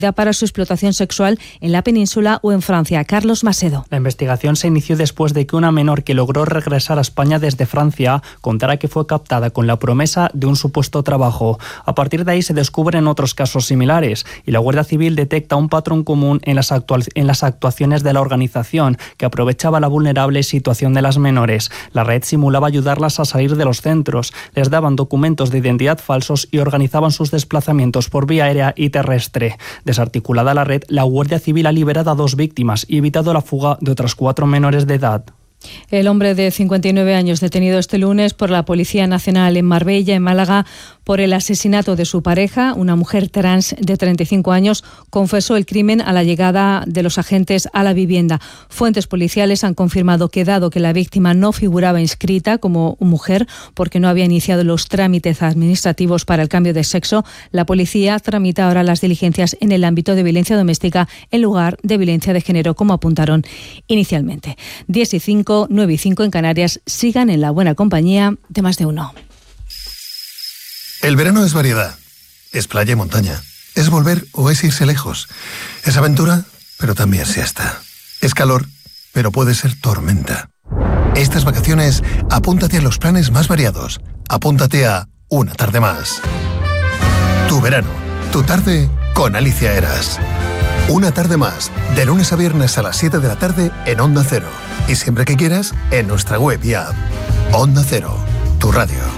para su explotación sexual en la península o en Francia. Carlos Macedo. La investigación se inició después de que una menor que logró regresar a España desde Francia contara que fue captada con la promesa de un supuesto trabajo. A partir de ahí se descubren otros casos similares y la Guardia Civil detecta un patrón común en las actuaciones de la organización, que aprovechaba la vulnerable situación de las menores. La red simulaba ayudarlas a salir de los centros, les daban documentos de identidad falsos y organizaban sus desplazamientos por vía aérea y terrestre. Desarticulada la red, la Guardia Civil ha liberado a 2 víctimas y evitado la fuga de otras 4 menores de edad. El hombre de 59 años detenido este lunes por la Policía Nacional en Marbella, en Málaga, por el asesinato de su pareja, una mujer trans de 35 años, confesó el crimen a la llegada de los agentes a la vivienda. Fuentes policiales han confirmado que, dado que la víctima no figuraba inscrita como mujer porque no había iniciado los trámites administrativos para el cambio de sexo, la policía tramita ahora las diligencias en el ámbito de violencia doméstica en lugar de violencia de género, como apuntaron inicialmente. 10:05, 9:05 en Canarias. Sigan en la buena compañía de Más de Uno. El verano es variedad, es playa y montaña, es volver o es irse lejos, es aventura, pero también siesta, es calor, pero puede ser tormenta. Estas vacaciones, apúntate a los planes más variados, apúntate a Una Tarde Más. Tu verano, tu tarde con Alicia Eras. Una Tarde Más, de lunes a viernes a las 7 de la tarde en Onda Cero. Y siempre que quieras, en nuestra web y app. Onda Cero, tu radio.